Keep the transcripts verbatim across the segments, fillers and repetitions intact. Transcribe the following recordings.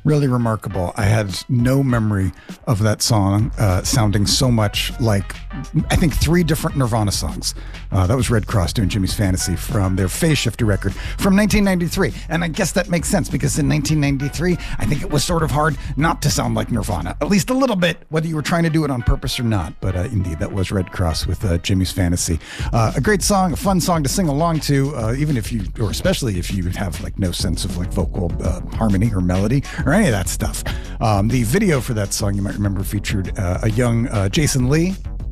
Really remarkable. I had no memory of that song uh, sounding so much like, I think, three different Nirvana songs. Uh, that was Red Cross doing Jimmy's Fantasy from their Phase Shifter record from nineteen ninety-three. And I guess that makes sense because in nineteen ninety-three, I think it was sort of hard not to sound like Nirvana, at least a little bit, whether you were trying to do it on purpose or not. But uh, indeed, that was Red Cross with uh, Jimmy's Fantasy. Uh, a great song, a fun song to sing along to, uh, even if you, or especially if you have like no sense of like vocal uh, harmony or melody or any of that stuff. Um, the video for that song, you might remember, featured uh, a young uh, Jason Lee.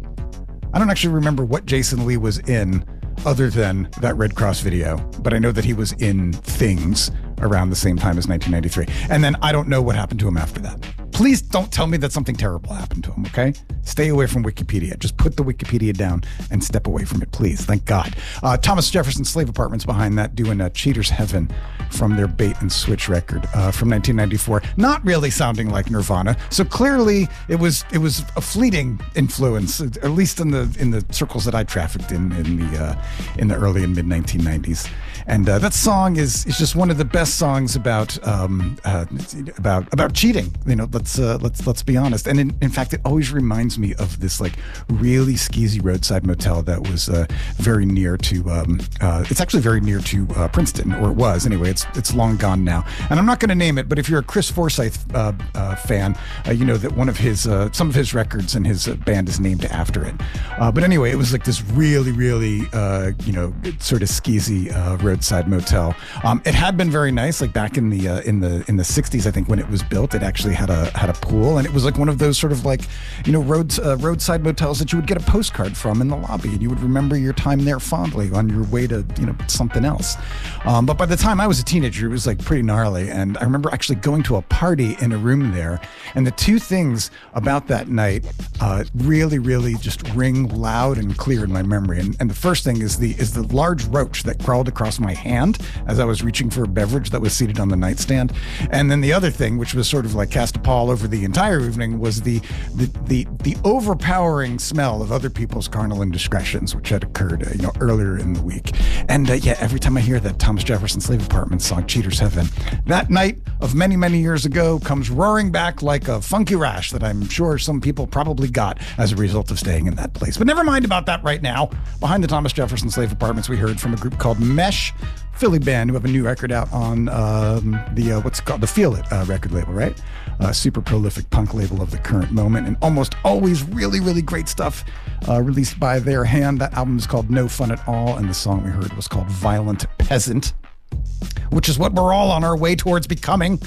I don't actually remember what Jason Lee was in other than that Red Cross video, but I know that he was in Things around the same time as nineteen ninety-three. And then I don't know what happened to him after that. Please don't tell me that something terrible happened to him, okay? Stay away from Wikipedia. Just put the Wikipedia down and step away from it, please. Thank God. Uh, Thomas Jefferson Slave Apartments behind that doing uh, Cheater's Heaven from their Bait and Switch record uh, from nineteen ninety-four. Not really sounding like Nirvana. So clearly it was it was a fleeting influence, at least in the in the circles that I trafficked in in the uh, in the early and mid nineteen nineties. And uh, that song is is just one of the best songs about um, uh, about about cheating. You know, let's uh, let's let's be honest. And in, in fact, it always reminds me of this like really skeezy roadside motel that was uh, very near to. Um, uh, it's actually very near to uh, Princeton, or it was anyway. It's it's long gone now. And I'm not going to name it, but if you're a Chris Forsyth uh, uh, fan, uh, you know that one of his uh, some of his records and his uh, band is named after it. Uh, but anyway, it was like this really really uh, you know sort of skeezy uh, roadside motel. Um, it had been very nice, like back in the uh, in the in the sixties, I think, when it was built. It actually had a had a pool, and it was like one of those sort of like you know roads uh, roadside motels that you would get a postcard from in the lobby, and you would remember your time there fondly on your way to you know something else. Um, but by the time I was a teenager, it was like pretty gnarly, and I remember actually going to a party in a room there, and the two things about that night uh, really really just ring loud and clear in my memory. And, and the first thing is the is the large roach that crawled across my hand as I was reaching for a beverage that was seated on the nightstand. And then the other thing, which was sort of like cast a pall over the entire evening, was the the the, the overpowering smell of other people's carnal indiscretions, which had occurred uh, you know earlier in the week. And uh, yeah, every time I hear that Thomas Jefferson Slave Apartments song, Cheater's Heaven, that night of many many years ago comes roaring back like a funky rash that I'm sure some people probably got as a result of staying in that place. But never mind about that right now. Behind the Thomas Jefferson Slave Apartments, we heard from a group called Mesh, Philly band who have a new record out on um, the uh, what's it called the Feel It uh, record label, right? Uh, super prolific punk label of the current moment, and almost always really really great stuff uh, released by their hand. That album is called No Fun at All, and the song we heard was called Violent Peasant, which is what we're all on our way towards becoming.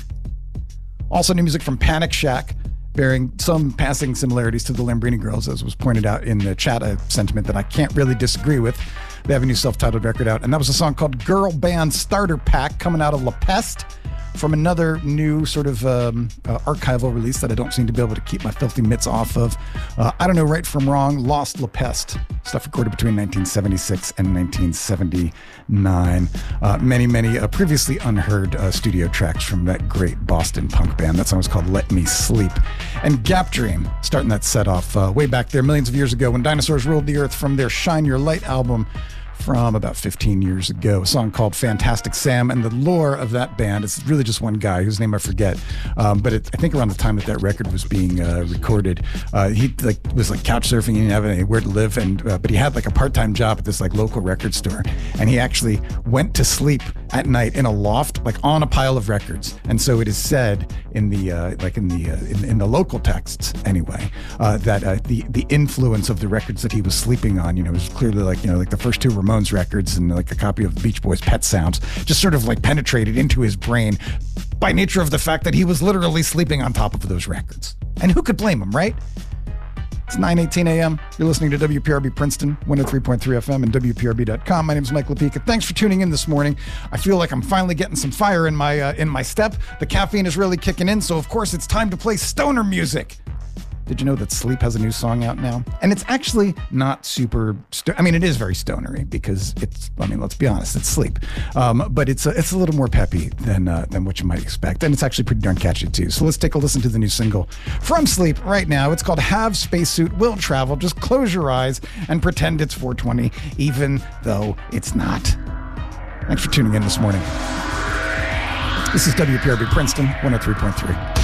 Also new music from Panic Shack, bearing some passing similarities to the Lambrini Girls, as was pointed out in the chat, a sentiment that I can't really disagree with. They have a new self-titled record out, and that was a song called Girl Band Starter Pack, coming out of La Peste, from another new sort of um, uh, archival release that I don't seem to be able to keep my filthy mitts off of. Uh, I don't know right from wrong, Lost La Peste, stuff recorded between nineteen seventy-six and nineteen seventy-nine. Uh, many, many uh, previously unheard uh, studio tracks from that great Boston punk band. That song was called Let Me Sleep. And Gap Dream, starting that set off uh, way back there millions of years ago when dinosaurs ruled the earth, from their Shine Your Light album from about fifteen years ago, a song called Fantastic Sam. And the lore of that band, it's really just one guy whose name I forget, um, but it, I think around the time that that record was being uh, recorded, uh, he like was like couch surfing, he didn't have anywhere to live, and uh, but he had like a part-time job at this like local record store, and he actually went to sleep at night in a loft, like on a pile of records. And so it is said in the uh, like in the uh, in, in the local texts anyway, uh, that uh, the the influence of the records that he was sleeping on, you know, was clearly like you know like the first two Ramones records and like a copy of the Beach Boys' Pet Sounds, just sort of like penetrated into his brain by nature of the fact that he was literally sleeping on top of those records. And who could blame him, right? It's nine eighteen a.m. You're listening to W P R B Princeton, one oh three point three F M and W P R B dot com. My name is Mike Lapika. Thanks for tuning in this morning. I feel like I'm finally getting some fire in my uh, in my step. The caffeine is really kicking in, so of course it's time to play stoner music. Did you know that Sleep has a new song out now? And it's actually not super, sto- I mean, it is very stonery because it's, I mean, let's be honest, it's Sleep. Um, but it's a, it's a little more peppy than uh, than what you might expect. And it's actually pretty darn catchy too. So let's take a listen to the new single from Sleep right now. It's called Have Spacesuit Will Travel. Just close your eyes and pretend it's four twenty, even though it's not. Thanks for tuning in this morning. This is W P R B Princeton, one oh three point three.